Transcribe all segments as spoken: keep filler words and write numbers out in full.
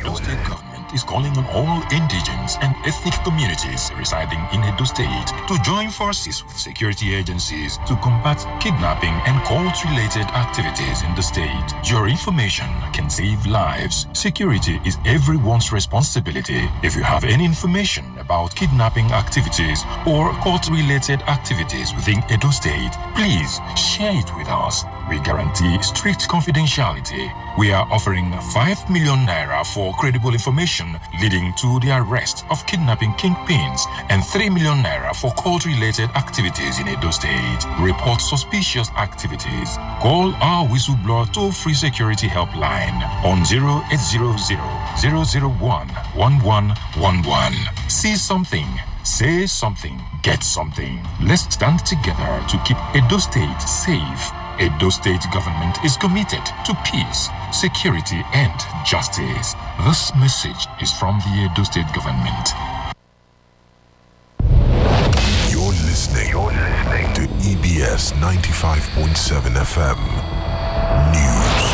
Edo State government is calling on all indigenous and ethnic communities residing in Edo State to join forces with security agencies to combat kidnapping and cult-related activities in the state. Your information can save lives. Security is everyone's responsibility. If you have any information about kidnapping activities or cult-related activities within Edo State, please share it with us. We guarantee strict confidentiality. We are offering five million naira for credible information leading to the arrest of kidnapping kingpins and three million naira for cult-related activities in Edo State. Report suspicious activities. Call our whistleblower toll-free security helpline on zero eight zero zero, zero zero one, one one one one. See something. Say something. Get something. Let's stand together to keep Edo State safe. Edo State government is committed to peace, security, and justice. This message is from the Edo State government. You're listening, You're listening to E B S ninety-five point seven F M News.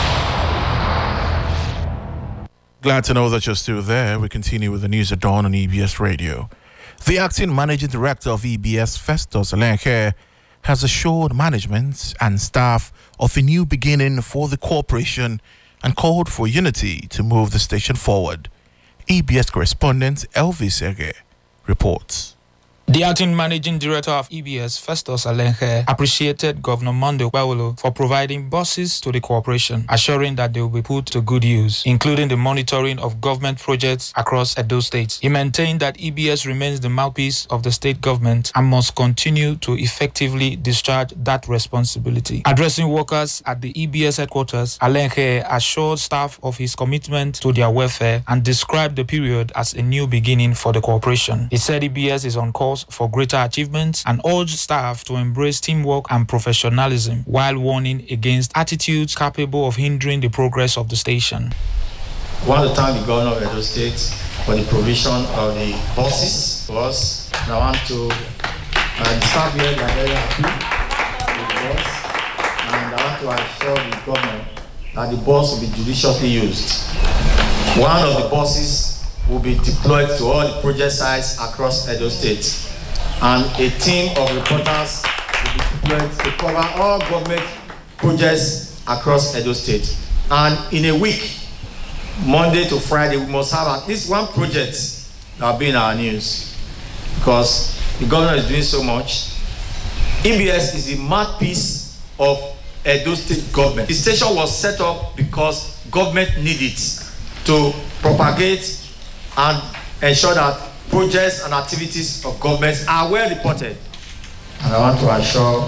Glad to know that you're still there. We continue with the news at dawn on E B S Radio. The acting managing director of E B S, Festus Alenke, has assured management and staff of a new beginning for the corporation and called for unity to move the station forward. E B S correspondent Elvis Ege reports. The acting managing director of E B S, Festus Alenke, appreciated Governor Monday Okpebholo for providing buses to the corporation, assuring that they will be put to good use, including the monitoring of government projects across Edo State. He maintained that E B S remains the mouthpiece of the state government and must continue to effectively discharge that responsibility. Addressing workers at the E B S headquarters, Alenke assured staff of his commitment to their welfare and described the period as a new beginning for the corporation. He said E B S is on course for greater achievements and urged staff to embrace teamwork and professionalism while warning against attitudes capable of hindering the progress of the station. I want to thank the governor of Edo State for the provision of the buses to us. And I want to, uh, the staff here, they are very happy with the bus. And I want to assure the governor that the bus will be judiciously used. One of the buses will be deployed to all the project sites across Edo State. And a team of reporters will be deployed to cover all government projects across Edo State. And in a week, Monday to Friday, we must have at least one project that will be in our news. Because the governor is doing so much. E B S is the mouthpiece of Edo State government. The station was set up because government needed it to propagate and ensure that projects and activities of governments are well reported. And I want to assure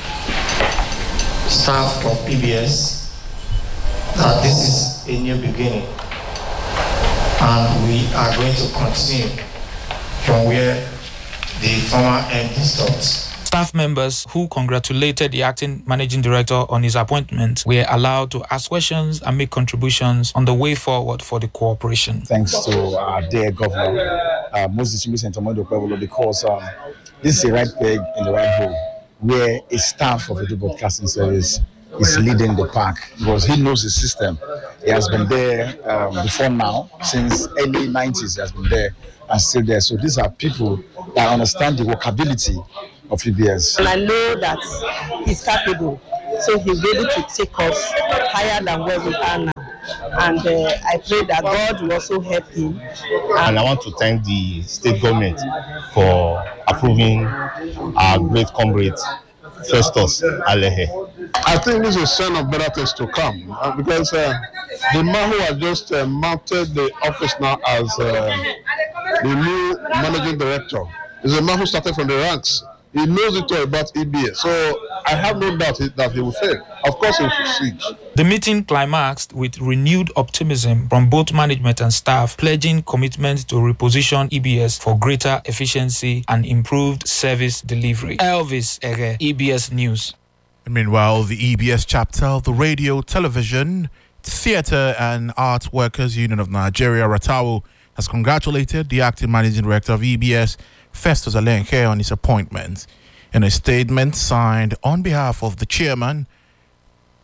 staff of E B S that this is a new beginning and we are going to continue from where the former M D stopped. Staff members who congratulated the acting managing director on his appointment were allowed to ask questions and make contributions on the way forward for the corporation. Thanks to our dear governor, uh, Moses Monday Okpebholo, because um, this is the right peg in the right hole where a staff of the broadcasting service is leading the pack because he knows the system. He has been there um, before now, since early nineties he has been there and still there. So these are people that understand the workability of E B S. And I know that he's capable, so he'll be able to take us higher than where we are now. And uh, I pray that God will also help him. And I want to thank the state government for approving our great comrade, Festus Alenke. I think this is a sign of better things to come uh, because uh, the man who has just uh, mounted the office now as uh, the new managing director is a man who started from the ranks. He knows it all about E B S, so I have no doubt that he will fail. Of course he will succeed. The meeting climaxed with renewed optimism from both management and staff, pledging commitment to reposition E B S for greater efficiency and improved service delivery. Elvis Ege, E B S News. And meanwhile, the E B S chapter of the Radio, Television, Theatre and Art Workers Union of Nigeria, RATAWU, has congratulated the acting managing director of E B S, Festus Alenke, on his appointment. In a statement signed on behalf of the chairman,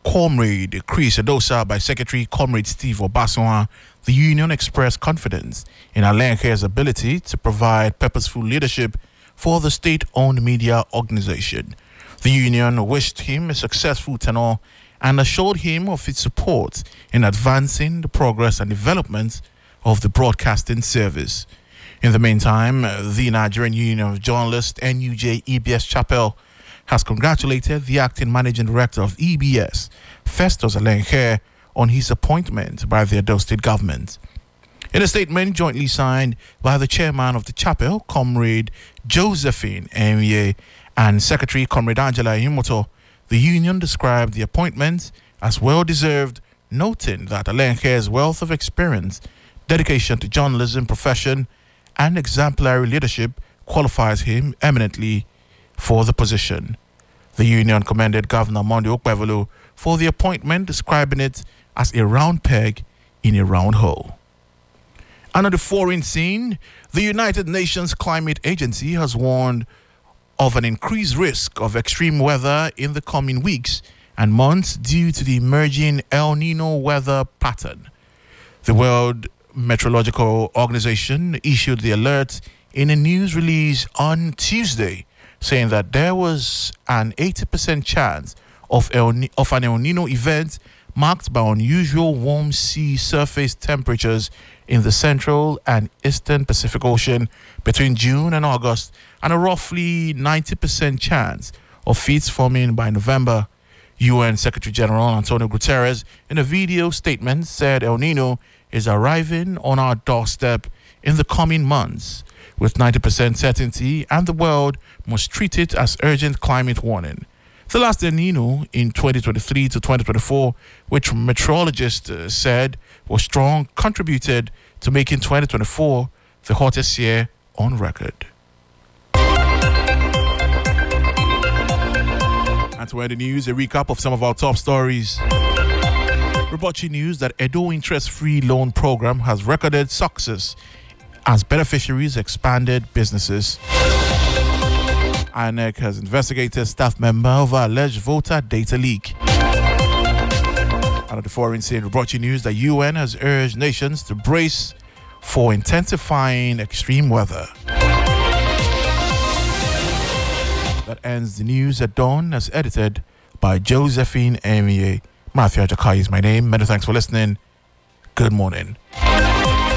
Comrade Chris Adosa by Secretary Comrade Steve Obasanwa, the union expressed confidence in Alenke's ability to provide purposeful leadership for the state-owned media organization. The union wished him a successful tenure and assured him of its support in advancing the progress and development of the broadcasting service. In the meantime, the Nigerian Union of Journalists, N U J E B S Chapel, has congratulated the acting managing director of E B S, Festus Alenke, on his appointment by the Edo State government. In a statement jointly signed by the chairman of the chapel, Comrade Josephine Emye, and Secretary Comrade Angela Imoto, the union described the appointment as well-deserved, noting that Alenke's wealth of experience, dedication to journalism profession, and exemplary leadership qualifies him eminently for the position. The union commended Governor Monday Okpebholo for the appointment, describing it as a round peg in a round hole. And on the foreign scene, the United Nations Climate Agency has warned of an increased risk of extreme weather in the coming weeks and months due to the emerging El Nino weather pattern. The World Meteorological Organization issued the alert in a news release on Tuesday, saying that there was an eighty percent chance of, El, of an El Nino event marked by unusual warm sea surface temperatures in the central and eastern Pacific Ocean between June and August, and a roughly ninety percent chance of fits forming by November. U N Secretary General Antonio Guterres, in a video statement, said El Nino is arriving on our doorstep in the coming months with ninety percent certainty, and the world must treat it as urgent climate warning. The last El Nino in twenty twenty-three to twenty twenty-four, which meteorologists uh, said was strong, contributed to making twenty twenty-four the hottest year on record. And to end the news, a recap of some of our top stories. Reporting news that Edo interest-free loan program has recorded success as beneficiaries expanded businesses. I N E C has investigated staff member over alleged voter data leak. And on the foreign scene, reporting news that U N has urged nations to brace for intensifying extreme weather. That ends the news at dawn, as edited by Josephine Emye. Matthew Ajakai is my name. Many thanks for listening. Good morning.